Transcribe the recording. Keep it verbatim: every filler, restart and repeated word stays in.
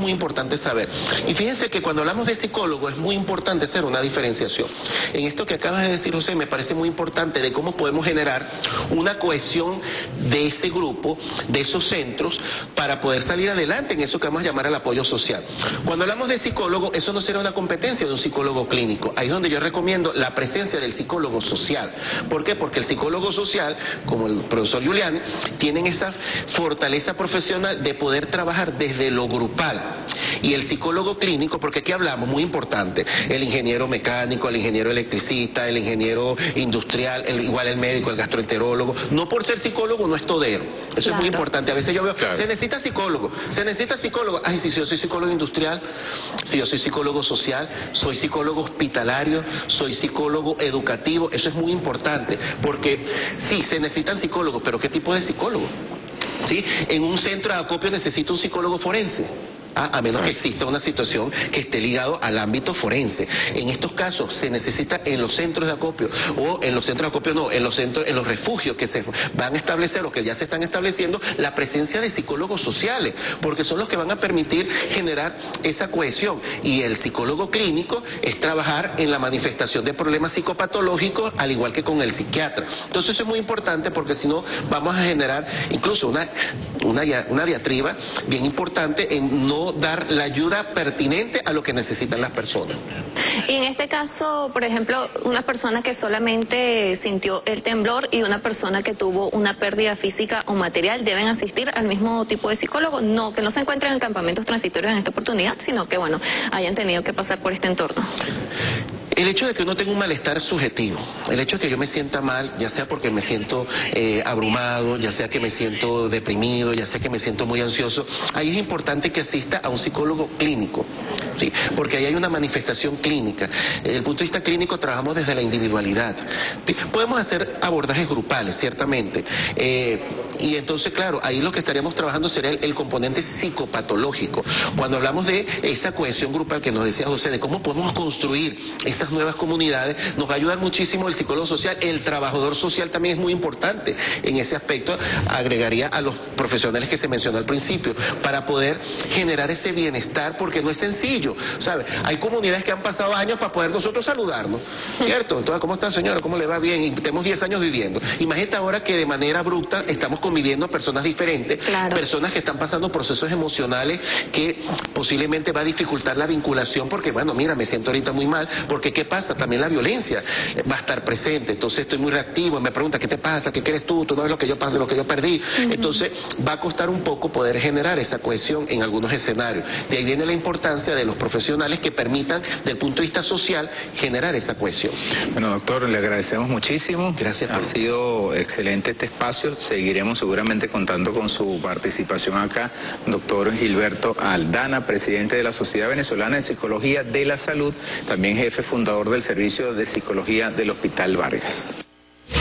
muy importante saber. Y fíjense que cuando hablamos de psicólogo es muy importante hacer una diferenciación. En esto que acabas de decir, José, me parece muy importante de cómo podemos generar una cohesión de ese grupo, de esos centros, para poder salir adelante en eso que vamos a llamar el apoyo social. Cuando hablamos de psicólogo, eso no será una competencia de un psicólogo clínico. Ahí es donde yo recomiendo la presencia del psicólogo social. ¿Por qué? Porque el psicólogo social, como el profesor Giuliani, tienen esa fortaleza profesional de poder trabajar desde lo grupal. Y el psicólogo clínico, porque aquí hablamos, muy importante, el ingeniero mecánico, el ingeniero electricista, el ingeniero industrial, el, igual el médico, el gastroenterólogo, no por ser psicólogo no es todero. Eso claro. es muy importante. A veces yo veo, claro. se necesita psicólogo, se necesita psicólogo. Ay, si yo soy psicólogo industrial, si yo soy psicólogo social, soy psicólogo hospitalario, soy psicólogo educativo. Eso es muy importante, porque sí, se necesitan psicólogos, pero ¿qué tipo de psicólogo? ¿Sí? En un centro de acopio necesita un psicólogo forense. Ah, a menos que exista una situación que esté ligado al ámbito forense. En estos casos se necesita en los centros de acopio, o en los centros de acopio no, en los centros, en los refugios que se van a establecer o que ya se están estableciendo, la presencia de psicólogos sociales, porque son los que van a permitir generar esa cohesión. Y el psicólogo clínico es trabajar en la manifestación de problemas psicopatológicos, al igual que con el psiquiatra. Entonces eso es muy importante, porque si no vamos a generar incluso una, una, una diatriba bien importante en no dar la ayuda pertinente a lo que necesitan las personas. Y en este caso, por ejemplo, una persona que solamente sintió el temblor y una persona que tuvo una pérdida física o material, ¿deben asistir al mismo tipo de psicólogo? No, que no se encuentren en campamentos transitorios en esta oportunidad, sino que, bueno, hayan tenido que pasar por este entorno. El hecho de que uno tenga un malestar subjetivo, el hecho de que yo me sienta mal, ya sea porque me siento eh, abrumado, ya sea que me siento deprimido, ya sea que me siento muy ansioso, ahí es importante que asista a un psicólogo clínico, ¿sí? Porque ahí hay una manifestación clínica. Desde el punto de vista clínico trabajamos desde la individualidad. Podemos hacer abordajes grupales, ciertamente, eh, y entonces, claro, ahí lo que estaríamos trabajando sería el, el componente psicopatológico. Cuando hablamos de esa cohesión grupal que nos decía José, de cómo podemos construir esas nuevas comunidades, nos va a ayudar muchísimo el psicólogo social. El trabajador social también es muy importante en ese aspecto. Agregaría a los profesionales que se mencionó al principio, para poder generar ese bienestar, porque no es sencillo, ¿sabe? Hay comunidades que han pasado años para poder nosotros saludarnos, ¿cierto? Entonces, ¿cómo está, señora? ¿Cómo le va? Bien, y tenemos diez años viviendo. Imagínate ahora que de manera abrupta estamos conviviendo personas diferentes, claro. personas que están pasando procesos emocionales que posiblemente va a dificultar la vinculación, porque, bueno, mira, me siento ahorita muy mal, porque ¿qué pasa? También la violencia va a estar presente, entonces estoy muy reactivo, me pregunta, ¿qué te pasa? ¿Qué quieres tú? Tú no ves lo que yo paso, lo que yo perdí. Uh-huh. Entonces, va a costar un poco poder generar esa cohesión en algunos escenarios. De ahí viene la importancia de los profesionales que permitan, desde el punto de vista social, generar esa cohesión. Bueno, doctor, le agradecemos muchísimo. Gracias. Ha sido excelente este espacio. Seguiremos seguramente contando con su participación acá. Doctor Gilberto Aldana, presidente de la Sociedad Venezolana de Psicología de la Salud, también jefe fundador del Servicio de Psicología del Hospital Vargas.